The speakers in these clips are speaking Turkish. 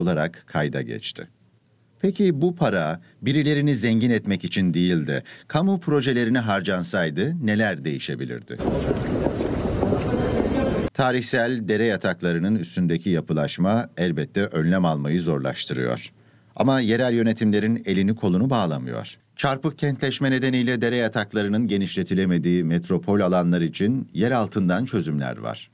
olarak kayda geçti. Peki bu para birilerini zengin etmek için değil de kamu projelerine harcansaydı neler değişebilirdi? Tarihsel dere yataklarının üstündeki yapılaşma elbette önlem almayı zorlaştırıyor. Ama yerel yönetimlerin elini kolunu bağlamıyor. Çarpık kentleşme nedeniyle dere yataklarının genişletilemediği metropol alanlar için yer altından çözümler var.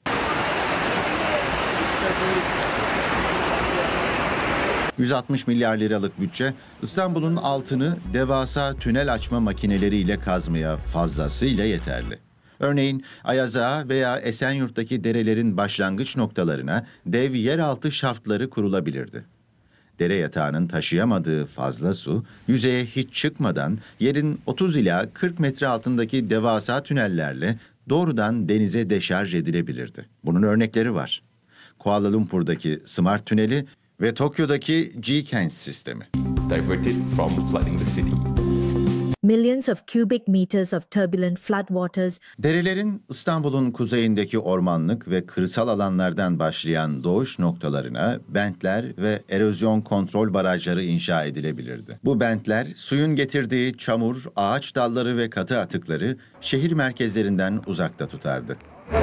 160 milyar liralık bütçe, İstanbul'un altını devasa tünel açma makineleriyle kazmaya fazlasıyla yeterli. Örneğin Ayaz Ağa veya Esenyurt'taki derelerin başlangıç noktalarına dev yeraltı şaftları kurulabilirdi. Dere yatağının taşıyamadığı fazla su, yüzeye hiç çıkmadan yerin 30 ila 40 metre altındaki devasa tünellerle doğrudan denize deşarj edilebilirdi. Bunun örnekleri var. Kuala Lumpur'daki Smart Tüneli ve Tokyo'daki G-Kens sistemi. Diverted from flooding the city. Millions of cubic meters of turbulent floodwaters. Derelerin İstanbul'un kuzeyindeki ormanlık ve kırsal alanlardan başlayan doğuş noktalarına bentler ve erozyon kontrol barajları inşa edilebilirdi. Bu bentler suyun getirdiği çamur, ağaç dalları ve katı atıkları şehir merkezlerinden uzakta tutardı.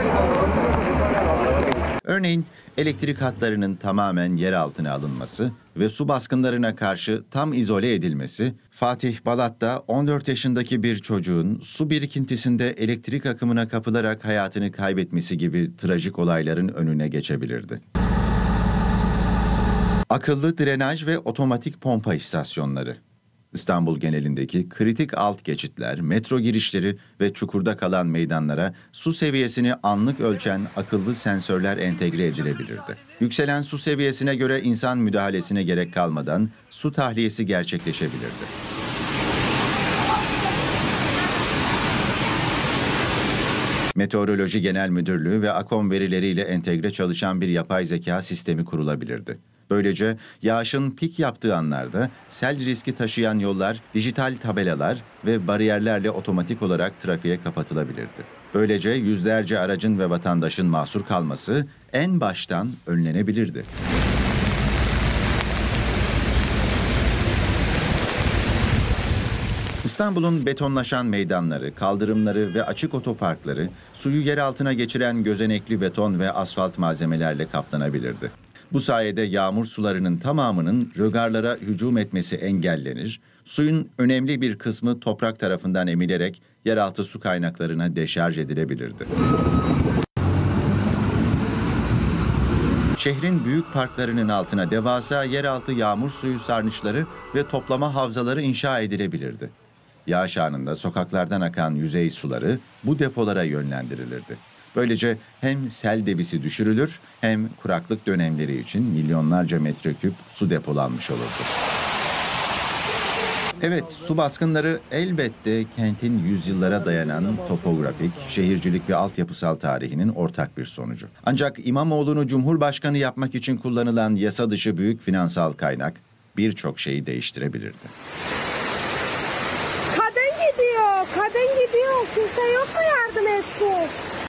Örneğin elektrik hatlarının tamamen yer altına alınması ve su baskınlarına karşı tam izole edilmesi, Fatih Balat'ta 14 yaşındaki bir çocuğun su birikintisinde elektrik akımına kapılarak hayatını kaybetmesi gibi trajik olayların önüne geçebilirdi. Akıllı drenaj ve otomatik pompa istasyonları. İstanbul genelindeki kritik alt geçitler, metro girişleri ve çukurda kalan meydanlara su seviyesini anlık ölçen akıllı sensörler entegre edilebilirdi. Yükselen su seviyesine göre insan müdahalesine gerek kalmadan su tahliyesi gerçekleşebilirdi. Meteoroloji Genel Müdürlüğü ve AKOM verileriyle entegre çalışan bir yapay zeka sistemi kurulabilirdi. Böylece yağışın pik yaptığı anlarda sel riski taşıyan yollar, dijital tabelalar ve bariyerlerle otomatik olarak trafiğe kapatılabilirdi. Böylece yüzlerce aracın ve vatandaşın mahsur kalması en baştan önlenebilirdi. İstanbul'un betonlaşan meydanları, kaldırımları ve açık otoparkları suyu yer altına geçiren gözenekli beton ve asfalt malzemelerle kaplanabilirdi. Bu sayede yağmur sularının tamamının rögarlara hücum etmesi engellenir, suyun önemli bir kısmı toprak tarafından emilerek yeraltı su kaynaklarına deşarj edilebilirdi. Şehrin büyük parklarının altına devasa yeraltı yağmur suyu sarnıçları ve toplama havzaları inşa edilebilirdi. Yağış anında sokaklardan akan yüzey suları bu depolara yönlendirilirdi. Böylece hem sel debisi düşürülür hem kuraklık dönemleri için milyonlarca metreküp su depolanmış olurdu. Evet, su baskınları elbette kentin yüzyıllara dayanan topografik, şehircilik ve altyapısal tarihinin ortak bir sonucu. Ancak İmamoğlu'nu Cumhurbaşkanı yapmak için kullanılan yasa dışı büyük finansal kaynak birçok şeyi değiştirebilirdi. Kadın gidiyor. Kimse yok mu yardım etsin?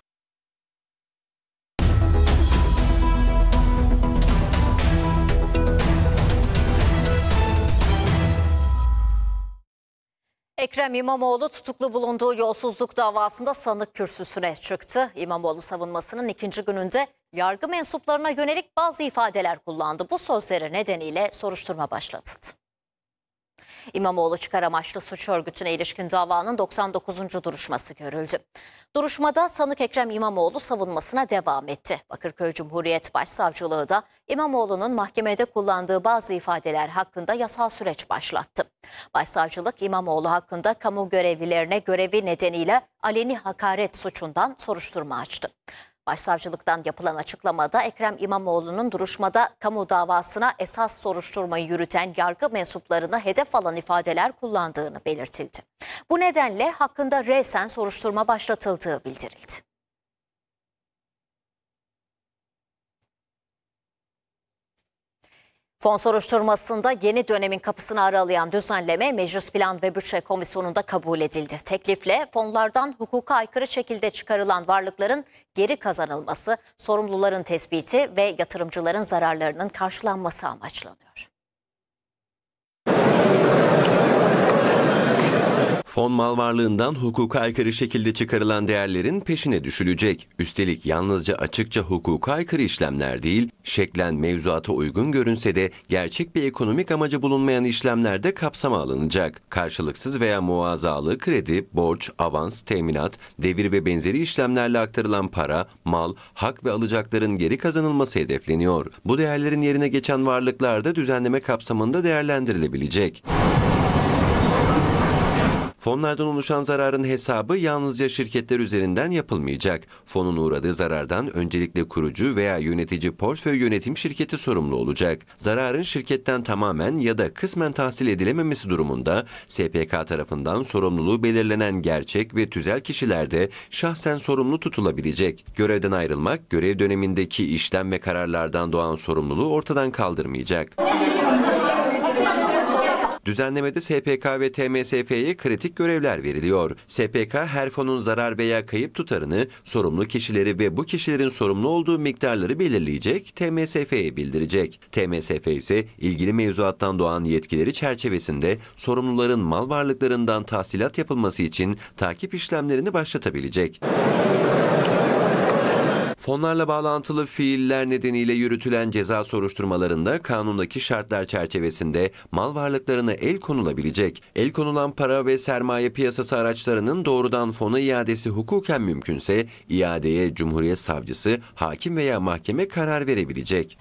Ekrem İmamoğlu tutuklu bulunduğu yolsuzluk davasında sanık kürsüsüne çıktı. İmamoğlu savunmasının ikinci gününde yargı mensuplarına yönelik bazı ifadeler kullandı. Bu sözleri nedeniyle soruşturma başlatıldı. İmamoğlu çıkar amaçlı suç örgütüne ilişkin davanın 99. duruşması görüldü. Duruşmada sanık Ekrem İmamoğlu savunmasına devam etti. Bakırköy Cumhuriyet Başsavcılığı da İmamoğlu'nun mahkemede kullandığı bazı ifadeler hakkında yasal süreç başlattı. Başsavcılık İmamoğlu hakkında kamu görevlilerine görevi nedeniyle aleni hakaret suçundan soruşturma açtı. Başsavcılıktan yapılan açıklamada Ekrem İmamoğlu'nun duruşmada kamu davasına esas soruşturmayı yürüten yargı mensuplarına hedef alan ifadeler kullandığını belirtildi. Bu nedenle hakkında resen soruşturma başlatıldığı bildirildi. Fon soruşturmasında yeni dönemin kapısını aralayan düzenleme Meclis Plan ve Bütçe Komisyonu'nda kabul edildi. Teklifle fonlardan hukuka aykırı şekilde çıkarılan varlıkların geri kazanılması, sorumluların tespiti ve yatırımcıların zararlarının karşılanması amaçlanıyor. Fon mal varlığından hukuka aykırı şekilde çıkarılan değerlerin peşine düşülecek. Üstelik yalnızca açıkça hukuka aykırı işlemler değil, şeklen mevzuata uygun görünse de gerçek bir ekonomik amacı bulunmayan işlemlerde kapsama alınacak. Karşılıksız veya muazzalı kredi, borç, avans, teminat, devir ve benzeri işlemlerle aktarılan para, mal, hak ve alacakların geri kazanılması hedefleniyor. Bu değerlerin yerine geçen varlıklar da düzenleme kapsamında değerlendirilebilecek. Fonlardan oluşan zararın hesabı yalnızca şirketler üzerinden yapılmayacak. Fonun uğradığı zarardan öncelikle kurucu veya yönetici portföy yönetim şirketi sorumlu olacak. Zararın şirketten tamamen ya da kısmen tahsil edilememesi durumunda SPK tarafından sorumluluğu belirlenen gerçek ve tüzel kişiler de şahsen sorumlu tutulabilecek. Görevden ayrılmak, görev dönemindeki işlem ve kararlardan doğan sorumluluğu ortadan kaldırmayacak. Düzenlemede SPK ve TMSF'ye kritik görevler veriliyor. SPK her fonun zarar veya kayıp tutarını, sorumlu kişileri ve bu kişilerin sorumlu olduğu miktarları belirleyecek, TMSF'ye bildirecek. TMSF ise ilgili mevzuattan doğan yetkileri çerçevesinde sorumluların mal varlıklarından tahsilat yapılması için takip işlemlerini başlatabilecek. Fonlarla bağlantılı fiiller nedeniyle yürütülen ceza soruşturmalarında kanundaki şartlar çerçevesinde mal varlıklarına el konulabilecek. El konulan para ve sermaye piyasası araçlarının doğrudan fona iadesi hukuken mümkünse iadeye Cumhuriyet Savcısı, hakim veya mahkeme karar verebilecek.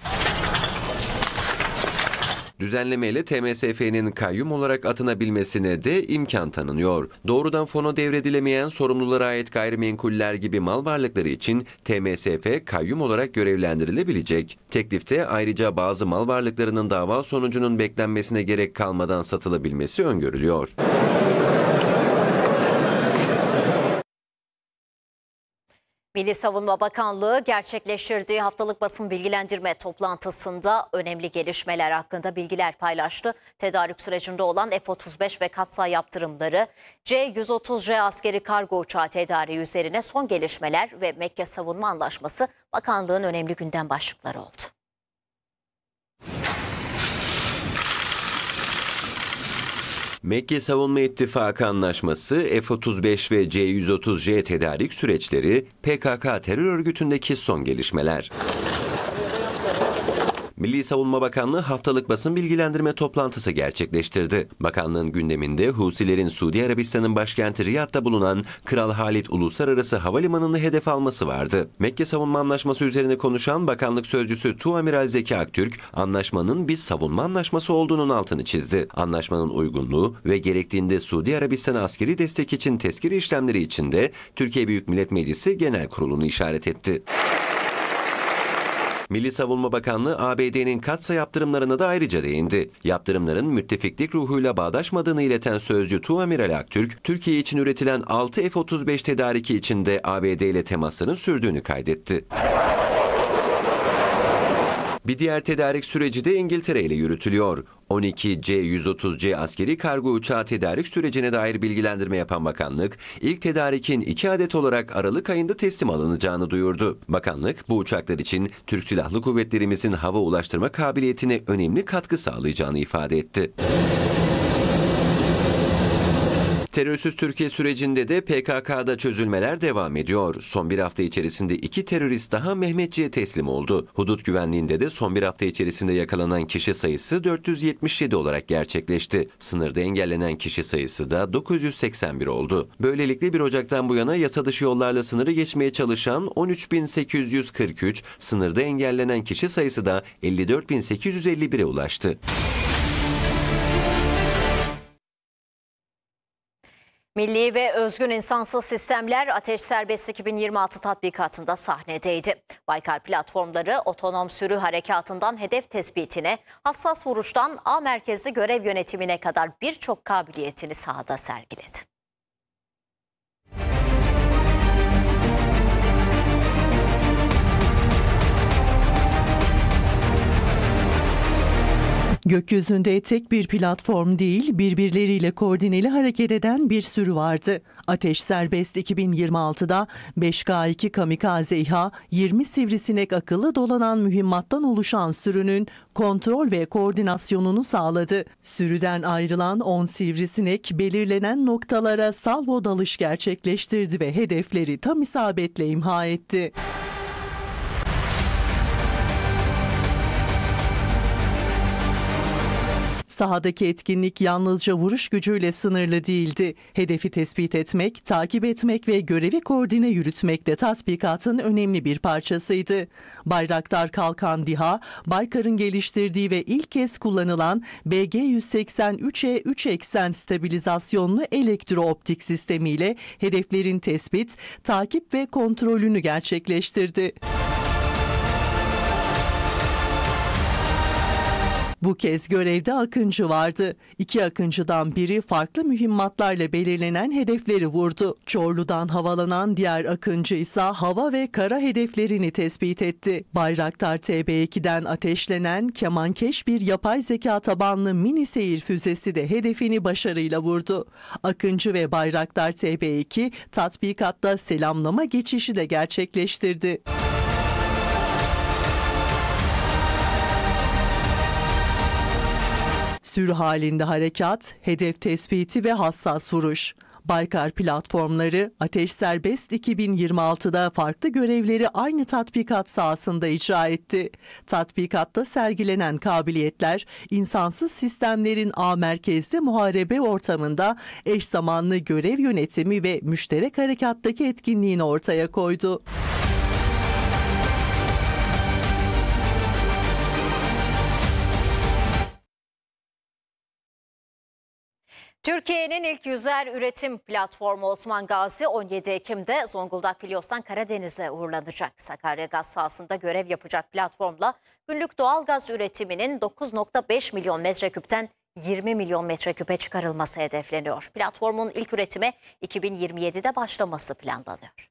Düzenlemeyle TMSF'nin kayyum olarak atanabilmesine de imkan tanınıyor. Doğrudan fona devredilemeyen sorumlulara ait gayrimenkuller gibi mal varlıkları için TMSF kayyum olarak görevlendirilebilecek. Teklifte ayrıca bazı mal varlıklarının dava sonucunun beklenmesine gerek kalmadan satılabilmesi öngörülüyor. Milli Savunma Bakanlığı gerçekleştirdiği haftalık basın bilgilendirme toplantısında önemli gelişmeler hakkında bilgiler paylaştı. Tedarik sürecinde olan F-35 ve Katsay yaptırımları, C-130J askeri kargo uçağı tedariği üzerine son gelişmeler ve Mekke Savunma Anlaşması bakanlığın önemli gündem başlıkları oldu. Mekke Savunma İttifakı Anlaşması, F-35 ve C-130J tedarik süreçleri, PKK terör örgütündeki son gelişmeler. Milli Savunma Bakanlığı haftalık basın bilgilendirme toplantısı gerçekleştirdi. Bakanlığın gündeminde Husilerin Suudi Arabistan'ın başkenti Riyad'da bulunan Kral Halid Uluslararası Havalimanı'nı hedef alması vardı. Mekke Savunma Anlaşması üzerine konuşan Bakanlık Sözcüsü Tuamiral Zeki Aktürk, anlaşmanın bir savunma anlaşması olduğunun altını çizdi. Anlaşmanın uygunluğu ve gerektiğinde Suudi Arabistan'a askeri destek için tezkere işlemleri için de Türkiye Büyük Millet Meclisi Genel Kurulu'nu işaret etti. Milli Savunma Bakanlığı ABD'nin Katsay yaptırımlarına da ayrıca değindi. Yaptırımların müttefiklik ruhuyla bağdaşmadığını ileten sözcü Tuamiral Aktürk, Türkiye için üretilen 6 F-35 tedariki içinde ABD ile temasların sürdüğünü kaydetti. Bir diğer tedarik süreci de İngiltere ile yürütülüyor. 12 C-130C askeri kargo uçağı tedarik sürecine dair bilgilendirme yapan bakanlık, ilk tedarikin 2 adet olarak Aralık ayında teslim alınacağını duyurdu. Bakanlık, bu uçaklar için Türk Silahlı Kuvvetlerimizin hava ulaştırma kabiliyetine önemli katkı sağlayacağını ifade etti. Terörsüz Türkiye sürecinde de PKK'da çözülmeler devam ediyor. Son bir hafta içerisinde 2 terörist daha Mehmetçi'ye teslim oldu. Hudut güvenliğinde de son bir hafta içerisinde yakalanan kişi sayısı 477 olarak gerçekleşti. Sınırda engellenen kişi sayısı da 981 oldu. Böylelikle 1 Ocak'tan bu yana yasa dışı yollarla sınırı geçmeye çalışan 13.843, sınırda engellenen kişi sayısı da 54.851'e ulaştı. Milli ve özgün insansız sistemler Ateş Serbest 2026 tatbikatında sahnedeydi. Baykar platformları otonom sürü harekatından hedef tespitine, hassas vuruştan A merkezli görev yönetimine kadar birçok kabiliyetini sahada sergiledi. Gökyüzünde tek bir platform değil, birbirleriyle koordineli hareket eden bir sürü vardı. Ateş Serbest 2026'da 5K2 kamikaze İHA, 20 sivrisinek akıllı dolanan mühimmattan oluşan sürünün kontrol ve koordinasyonunu sağladı. Sürüden ayrılan 10 sivrisinek belirlenen noktalara salvo dalış gerçekleştirdi ve hedefleri tam isabetle imha etti. Sahadaki etkinlik yalnızca vuruş gücüyle sınırlı değildi. Hedefi tespit etmek, takip etmek ve görevi koordine yürütmek de tatbikatın önemli bir parçasıydı. Bayraktar Kalkan DİHA, Baykar'ın geliştirdiği ve ilk kez kullanılan BG-183'e 3 eksen stabilizasyonlu elektrooptik sistemiyle hedeflerin tespit, takip ve kontrolünü gerçekleştirdi. Bu kez görevde Akıncı vardı. 2 Akıncı'dan biri farklı mühimmatlarla belirlenen hedefleri vurdu. Çorlu'dan havalanan diğer Akıncı ise hava ve kara hedeflerini tespit etti. Bayraktar TB2'den ateşlenen kemankeş bir yapay zeka tabanlı mini seyir füzesi de hedefini başarıyla vurdu. Akıncı ve Bayraktar TB2 tatbikatta selamlama geçişi de gerçekleştirdi. Sürü halinde harekat, hedef tespiti ve hassas vuruş. Baykar platformları Ateş Serbest 2026'da farklı görevleri aynı tatbikat sahasında icra etti. Tatbikatta sergilenen kabiliyetler, insansız sistemlerin ağ merkezli muharebe ortamında eş zamanlı görev yönetimi ve müşterek harekattaki etkinliğini ortaya koydu. Türkiye'nin ilk yüzer üretim platformu Osman Gazi 17 Ekim'de Zonguldak Filyos'tan Karadeniz'e uğurlanacak. Sakarya gaz sahasında görev yapacak platformla günlük doğal gaz üretiminin 9,5 milyon metreküpten 20 milyon metreküpe çıkarılması hedefleniyor. Platformun ilk üretime 2027'de başlaması planlanıyor.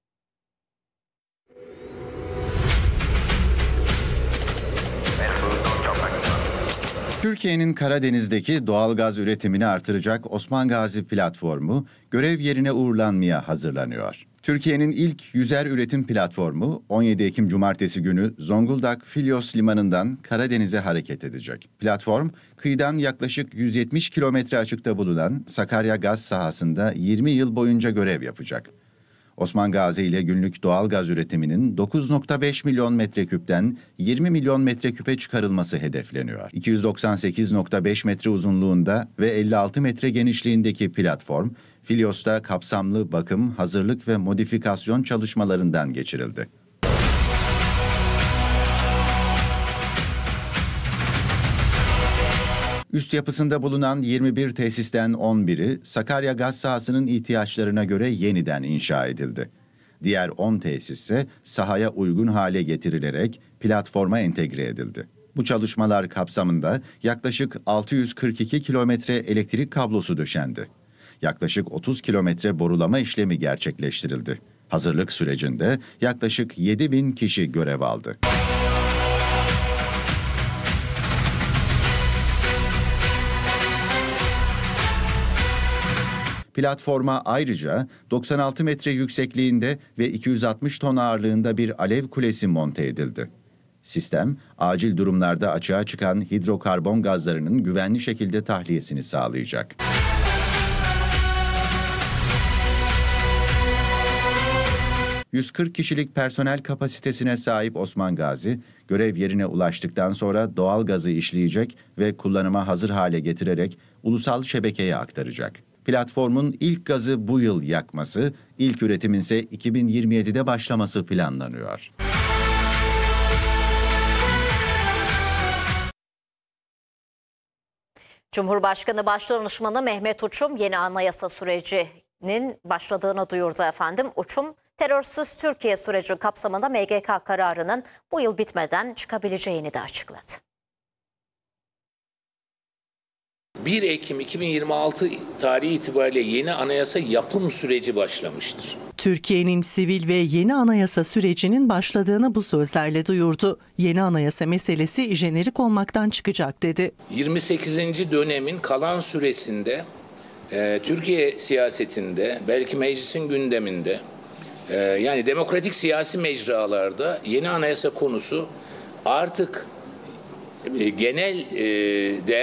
Türkiye'nin Karadeniz'deki doğal gaz üretimini artıracak Osman Gazi platformu görev yerine uğurlanmaya hazırlanıyor. Türkiye'nin ilk yüzer üretim platformu 17 Ekim Cumartesi günü Zonguldak Filyos Limanı'ndan Karadeniz'e hareket edecek. Platform, kıyıdan yaklaşık 170 kilometre açıkta bulunan Sakarya gaz sahasında 20 yıl boyunca görev yapacak. Osman Gazi ile günlük doğal gaz üretiminin 9,5 milyon metreküpten 20 milyon metreküpe çıkarılması hedefleniyor. 298,5 metre uzunluğunda ve 56 metre genişliğindeki platform, Filyos'ta kapsamlı bakım, hazırlık ve modifikasyon çalışmalarından geçirildi. Üst yapısında bulunan 21 tesisten 11'i Sakarya gaz sahasının ihtiyaçlarına göre yeniden inşa edildi. Diğer 10 tesis ise sahaya uygun hale getirilerek platforma entegre edildi. Bu çalışmalar kapsamında yaklaşık 642 kilometre elektrik kablosu döşendi. Yaklaşık 30 kilometre borulama işlemi gerçekleştirildi. Hazırlık sürecinde yaklaşık 7.000 kişi görev aldı. Platforma ayrıca 96 metre yüksekliğinde ve 260 ton ağırlığında bir alev kulesi monte edildi. Sistem, acil durumlarda açığa çıkan hidrokarbon gazlarının güvenli şekilde tahliyesini sağlayacak. ...140 kişilik personel kapasitesine sahip Osman Gazi, görev yerine ulaştıktan sonra doğal gazı işleyecek ve kullanıma hazır hale getirerek ulusal şebekeye aktaracak. Platformun ilk gazı bu yıl yakması, ilk üretimin ise 2027'de başlaması planlanıyor. Cumhurbaşkanı Başdanışmanı Mehmet Uçum yeni anayasa sürecinin başladığını duyurdu efendim. Uçum, terörsüz Türkiye süreci kapsamında MGK kararının bu yıl bitmeden çıkabileceğini de açıkladı. 1 Ekim 2026 tarihi itibariyle yeni anayasa yapım süreci başlamıştır. Türkiye'nin sivil ve yeni anayasa sürecinin başladığını bu sözlerle duyurdu. Yeni anayasa meselesi jenerik olmaktan çıkacak dedi. 28. dönemin kalan süresinde Türkiye siyasetinde, belki meclisin gündeminde, yani demokratik siyasi mecralarda yeni anayasa konusu artık genel değer